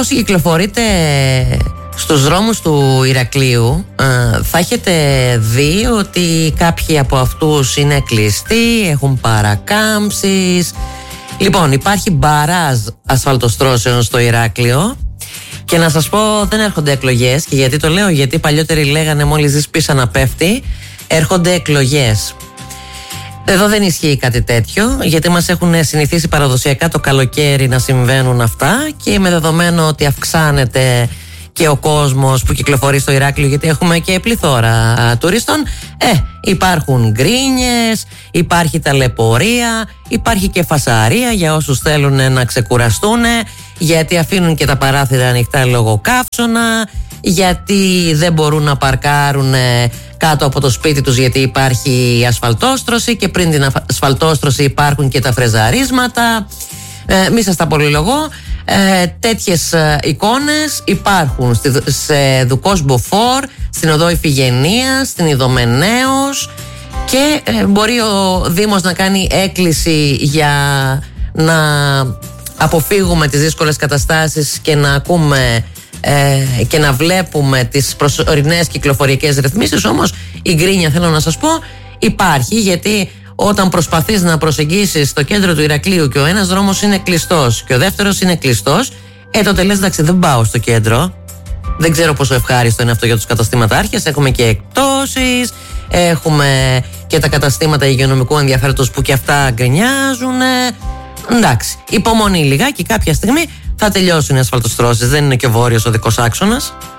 όσοι κυκλοφορείτε στους δρόμους του Ηρακλείου, θα έχετε δει ότι κάποιοι από αυτούς είναι κλειστοί, έχουν παρακάμψεις. Λοιπόν, υπάρχει μπαράζ ασφαλτοστρώσεων στο Ηράκλειο. Και να σας πω, δεν έρχονται εκλογές. Και γιατί το λέω? Γιατί παλιότεροι λέγανε μόλις δεις πίσα να πέφτει, έρχονται εκλογές. Εδώ δεν ισχύει κάτι τέτοιο, γιατί μας έχουν συνηθίσει παραδοσιακά το καλοκαίρι να συμβαίνουν αυτά, και με δεδομένο ότι αυξάνεται και ο κόσμος που κυκλοφορεί στο Ηράκλειο, γιατί έχουμε και πληθώρα τουρίστων, υπάρχουν γκρίνιες, υπάρχει ταλαιπωρία, υπάρχει και φασαρία για όσους θέλουν να ξεκουραστούν, γιατί αφήνουν και τα παράθυρα ανοιχτά λόγω καύσωνα, γιατί δεν μπορούν να παρκάρουν κάτω από το σπίτι τους γιατί υπάρχει ασφαλτόστρωση, και πριν την ασφαλτόστρωση υπάρχουν και τα φρεζαρίσματα. Μη σας τα πολυλογώ. Τέτοιες εικόνες υπάρχουν σε Δουκός Μποφόρ, στην Οδό Ιφηγενείας, στην Ιδωμενέως, και μπορεί ο Δήμος να κάνει έκκληση για να αποφύγουμε τις δύσκολες καταστάσεις και να ακούμε και να βλέπουμε τις προσωρινές κυκλοφοριακές ρυθμίσεις. Όμως η γκρίνια, θέλω να σας πω, υπάρχει, γιατί όταν προσπαθείς να προσεγγίσεις το κέντρο του Ηρακλείου και ο ένας δρόμος είναι κλειστός και ο δεύτερος είναι κλειστός, τότε λες, εντάξει, δεν πάω στο κέντρο. Δεν ξέρω πόσο ευχάριστο είναι αυτό για τους καταστήματάρχες. Έχουμε και εκπτώσεις, έχουμε και τα καταστήματα υγειονομικού ενδιαφέροντος που και αυτά γκρινιάζουν. Εντάξει, υπομονή λιγάκι, κάποια στιγμή θα τελειώσουν οι ασφαλτοστρώσεις. Δεν είναι και ο βόρειος οδικός άξονας.